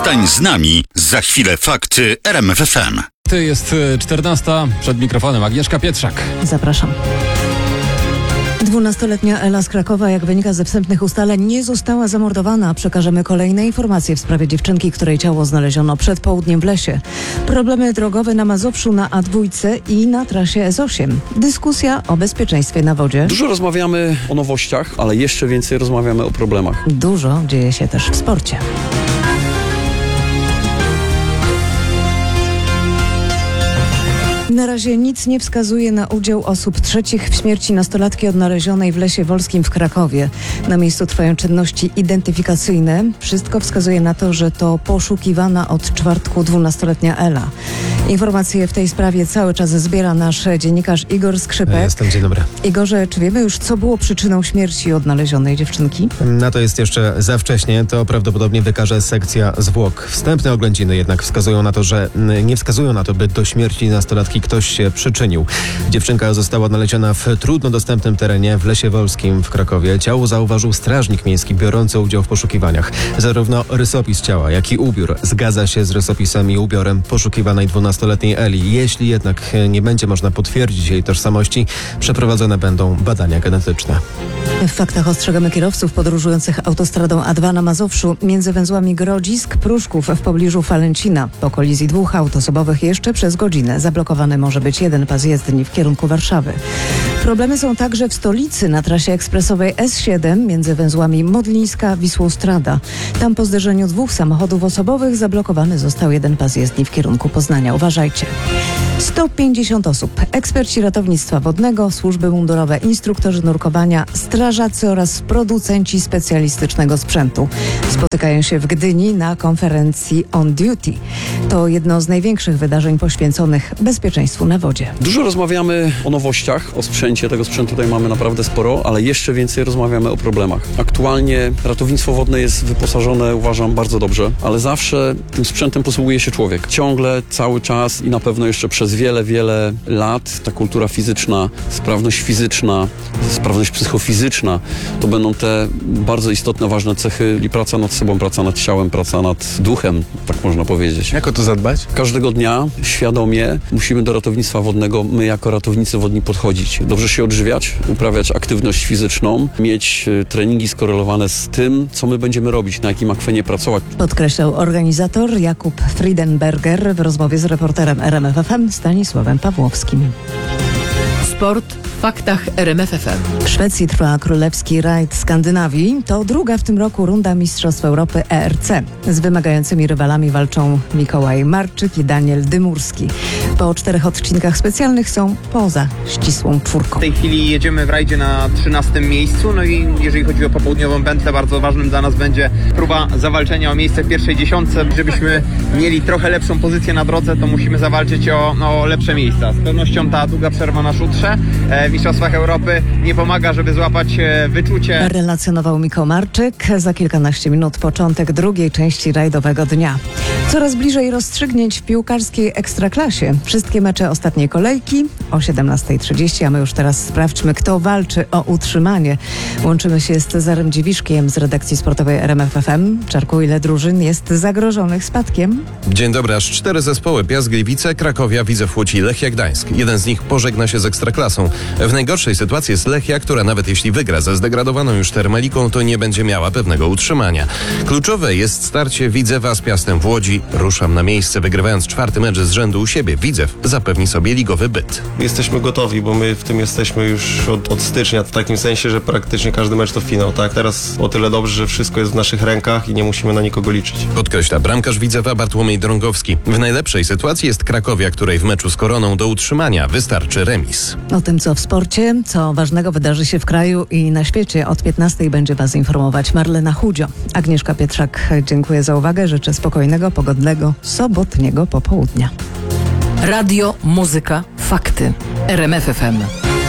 Zostań z nami. Za chwilę fakty RMF FM. Jest 14. Przed mikrofonem Agnieszka Pietrzak. Zapraszam. 12-letnia Ela z Krakowa, jak wynika ze wstępnych ustaleń, nie została zamordowana. Przekażemy kolejne informacje w sprawie dziewczynki, której ciało znaleziono przed południem w lesie. Problemy drogowe na Mazowszu, na A2 i na trasie S8. Dyskusja o bezpieczeństwie na wodzie. Dużo rozmawiamy o nowościach, ale jeszcze więcej rozmawiamy o problemach. Dużo dzieje się też w sporcie. Na razie nic nie wskazuje na udział osób trzecich w śmierci nastolatki odnalezionej w Lesie Wolskim w Krakowie. Na miejscu trwają czynności identyfikacyjne. Wszystko wskazuje na to, że to poszukiwana od czwartku 12-letnia Ela. Informacje w tej sprawie cały czas zbiera nasz dziennikarz Igor Skrzypek. Jestem, dzień dobry. Igorze, czy wiemy już, co było przyczyną śmierci odnalezionej dziewczynki? Na to jest jeszcze za wcześnie. To prawdopodobnie wykaże sekcja zwłok. Wstępne oględziny jednak wskazują na to, że nie wskazują na to, by do śmierci nastolatki ktoś się przyczynił. Dziewczynka została odnaleziona w trudno dostępnym terenie w Lesie Wolskim w Krakowie. Ciało zauważył strażnik miejski biorący udział w poszukiwaniach. Zarówno rysopis ciała, jak i ubiór zgadza się z rysopisem i ubiorem poszukiwanej 12-letniej Eli. Jeśli jednak nie będzie można potwierdzić jej tożsamości, przeprowadzone będą badania genetyczne. W faktach ostrzegamy kierowców podróżujących autostradą A2 na Mazowszu między węzłami Grodzisk-Pruszków w pobliżu Falęcina. Po kolizji dwóch aut osobowych jeszcze przez godzinę zablokowany może być jeden pas jezdni w kierunku Warszawy. Problemy są także w stolicy na trasie ekspresowej S7 między węzłami Modlińska-Wisłostrada. Tam po zderzeniu dwóch samochodów osobowych zablokowany został jeden pas jezdni w kierunku Poznania. Uważajcie. 150 osób, eksperci ratownictwa wodnego, służby mundurowe, instruktorzy nurkowania, strażacy oraz producenci specjalistycznego sprzętu spotykają się w Gdyni na konferencji On Duty. To jedno z największych wydarzeń poświęconych bezpieczeństwu na wodzie. Dużo rozmawiamy o nowościach, o sprzęcie. Tego sprzętu tutaj mamy naprawdę sporo, ale jeszcze więcej rozmawiamy o problemach. Aktualnie ratownictwo wodne jest wyposażone, uważam, bardzo dobrze, ale zawsze tym sprzętem posługuje się człowiek. Ciągle, cały czas i na pewno jeszcze przez wiele, wiele lat ta kultura fizyczna, sprawność fizyczna, sprawność psychofizyczna to będą te bardzo istotne, ważne cechy i praca nad sobą, praca nad ciałem, praca nad duchem, tak można powiedzieć. Jak o to zadbać? Każdego dnia świadomie musimy do ratownictwa wodnego, my jako ratownicy wodni podchodzić. Dobrze się odżywiać, uprawiać aktywność fizyczną, mieć treningi skorelowane z tym, co my będziemy robić, na jakim akwenie pracować. Podkreślał organizator Jakub Friedenberger w rozmowie z reporterem RMF FM Stanisławem Pawłowskim. Sport w faktach RMF FM. W Szwecji trwa królewski rajd Skandynawii. To druga w tym roku runda Mistrzostw Europy ERC. Z wymagającymi rywalami walczą Mikołaj Marczyk i Daniel Dymurski. Po 4 odcinkach specjalnych są poza ścisłą czwórką. W tej chwili jedziemy w rajdzie na 13. miejscu, no i jeżeli chodzi o popołudniową pętlę, bardzo ważnym dla nas będzie próba zawalczenia o miejsce w pierwszej dziesiątce. Żebyśmy mieli trochę lepszą pozycję na drodze, to musimy zawalczyć o lepsze miejsca. Z pewnością ta długa przerwa na szutrze w Mistrzostwach Europy nie pomaga, żeby złapać wyczucie. Relacjonował Miko Marczyk. Za kilkanaście minut początek drugiej części rajdowego dnia. Coraz bliżej rozstrzygnięć w piłkarskiej Ekstraklasie. Wszystkie mecze ostatniej kolejki o 17:30, a my już teraz sprawdźmy, kto walczy o utrzymanie. Łączymy się z Cezarem Dziwiszkiem z redakcji sportowej RMF FM. Czarku, ile drużyn jest zagrożonych spadkiem? Dzień dobry, aż 4 zespoły: Piast Gliwice, Krakowia, Widzew Łódź i Lechia Gdańsk. Jeden z nich pożegna się z Ekstraklasą. W najgorszej sytuacji jest Lechia, która nawet jeśli wygra ze zdegradowaną już Termaliką, to nie będzie miała pewnego utrzymania. Kluczowe jest starcie Widzewa z Piastem w Łodzi. Ruszam na miejsce, wygrywając 4. mecz z rzędu u siebie. Widzew zapewni sobie ligowy byt. Jesteśmy gotowi, bo my w tym jesteśmy już od stycznia, w takim sensie, że praktycznie każdy mecz to finał, tak? Teraz o tyle dobrze, że wszystko jest w naszych rękach i nie musimy na nikogo liczyć. Podkreśla bramkarz Widzewa Bartłomiej Drągowski. W najlepszej sytuacji jest Krakowia, której w meczu z Koroną do utrzymania wystarczy remis. O tym, co w sporcie, co ważnego wydarzy się w kraju i na świecie, od 15:00 będzie Was informować Marlena Chudzio. Agnieszka Pietrzak, dziękuję za uwagę. Życzę spokojnego, pogodnego, sobotniego popołudnia. Radio, muzyka, fakty. RMF FM.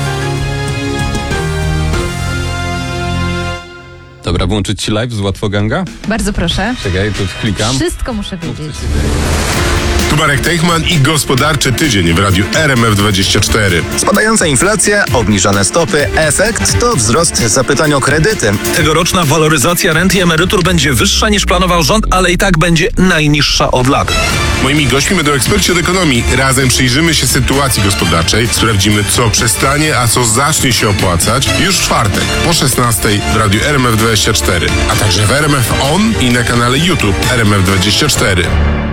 Dobra, włączyć ci live z Łatwoganga? Bardzo proszę. Czekaj, tu klikam. Wszystko muszę wiedzieć. Co się dzieje? Tu Marek Teichman i gospodarczy tydzień w radiu RMF24. Spadająca inflacja, obniżone stopy, efekt to wzrost zapytań o kredyty. Tegoroczna waloryzacja rent i emerytur będzie wyższa niż planował rząd, ale i tak będzie najniższa od lat. Moimi gośćmi będą eksperci od ekonomii. Razem przyjrzymy się sytuacji gospodarczej, sprawdzimy, co przestanie, a co zacznie się opłacać już w czwartek po 16 w radiu RMF24, a także w RMF On i na kanale YouTube RMF24.